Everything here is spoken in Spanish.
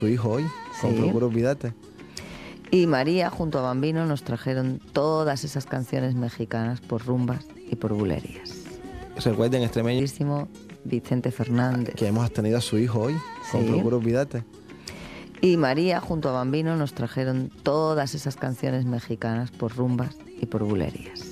Tu hijo hoy, con Sí. Procura Olvídate. Y María junto a Bambino nos trajeron todas esas canciones mexicanas por rumbas y por bulerías. Recuerden, extremeños, Queridísimo Vicente Fernández. que hemos tenido a su hijo hoy, con Sí. Procura Olvídate. Y María junto a Bambino nos trajeron todas esas canciones mexicanas por rumbas y por bulerías.